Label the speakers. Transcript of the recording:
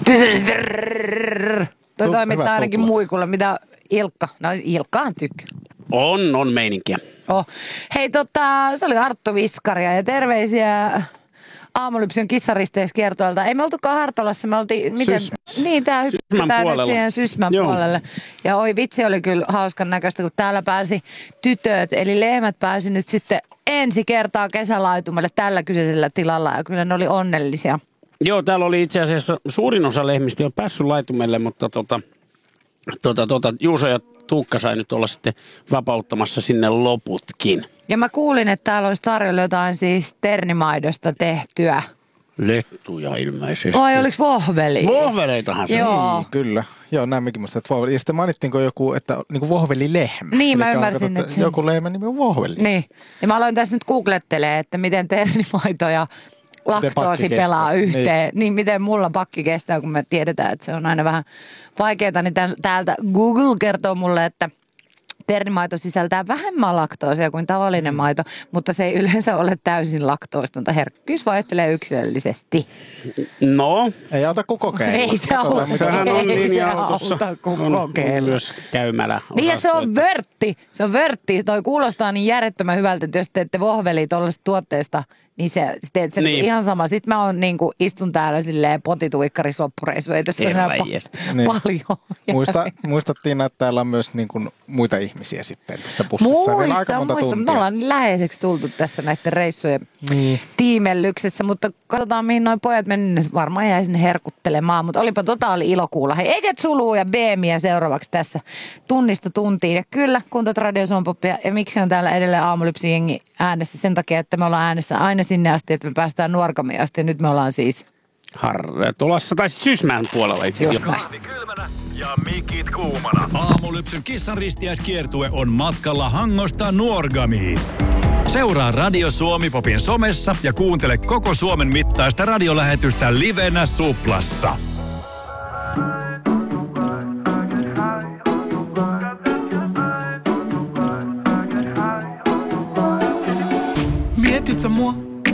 Speaker 1: Toi toimittaa ainakin muikulla, mitä Ilkka. No Ilkkaan tykkää.
Speaker 2: On meininkiä.
Speaker 1: Oh. Hei se oli Arttu Viskaria ja terveisiä Aamulypsyn kissaristeiskiertoilta. Ei me oltukaan Hartolassa, me oltiin... Niin, tää hyppytään nyt siihen Sysmän puolelle. Ja oi vitsi, oli kyllä hauskan näköistä, kun täällä pääsi tytöt, eli lehmät pääsi nyt sitten ensi kertaa kesälaitumelle tällä kyseisellä tilalla ja kyllä ne oli onnellisia.
Speaker 2: Joo, täällä oli itse asiassa suurin osa lehmistä jo päässyt laitumelle, mutta Juuso ja Tuukka sai nyt olla sitten vapauttamassa sinne loputkin.
Speaker 1: Ja mä kuulin, että täällä olisi tarjolla jotain siis ternimaidosta tehtyä.
Speaker 2: Lettuja ilmeisesti.
Speaker 1: Vai oliko vohveli?
Speaker 2: Vohveleitahan se.
Speaker 1: Joo.
Speaker 3: Niin, kyllä. Joo, näin mekin muistan, että vohveli. Ja sitten mainittiinko joku, että niinku vohvelilehmä.
Speaker 1: Niin, mä ymmärsin, että
Speaker 3: joku lehmä nimi on vohveli.
Speaker 1: Niin. Ja mä aloin tässä nyt googlettelemaan, että miten ternimaito ja laktoosi pelaa yhteen. Niin, miten mulla pakki kestää, kun me tiedetään, että se on aina vähän vaikeaa. Niin täältä Google kertoo mulle, että ternimaito sisältää vähemmän laktoosia kuin tavallinen maito, mutta se ei yleensä ole täysin laktoostonta. Herkkyys vaihtelee yksilöllisesti.
Speaker 2: No.
Speaker 3: Ei auta kuin kokeilla.
Speaker 1: Ei se auta.
Speaker 2: Sehän on linja-autossa.
Speaker 1: On
Speaker 2: myös käymälä.
Speaker 1: Niin ja se on vörtti. Se on vörtti. Toi kuulostaa niin järjettömän hyvältä, että jos teette vohvelia tuollaisesta tuotteesta, niin se teet sen niin. Ihan sama. Sitten mä istun täällä silleen potituikkarisoppureissu. Ei tässä enää paljon.
Speaker 3: Muistattiin, että täällä on myös niin kuin muita ihmisiä sitten tässä bussissa.
Speaker 1: Muista. Me ollaan niin läheiseksi tultu tässä näiden reissujen tiimellyksessä. Mutta katsotaan, mihin noi pojat mennä. Varmaan jäi sinne herkuttelemaan. Mutta olipa totaali ilo kuulla. Hei, Eget Suluu ja Beemiä seuraavaksi tässä tunnista tuntiin. Ja kyllä, Kuntat-Radio Suompoppia. Ja miksi on täällä edelleen Aamulypsin jengi äänessä? Sen takia, että me ollaan äänessä aina sinne asti, että me päästään Nuorgamiin asti. Ja nyt me ollaan siis
Speaker 2: Hartolassa tai Sysmän puolella itse asiassa.
Speaker 4: Kahvi kylmänä ja mikit kuumana. Aamulypsyn kissanristiäiskiertue on matkalla Hangosta Nuorgamiin. Seuraa Radio Suomi-popin somessa ja kuuntele koko Suomen mittaista radiolähetystä livenä Suplassa.
Speaker 5: Mietitkö mua?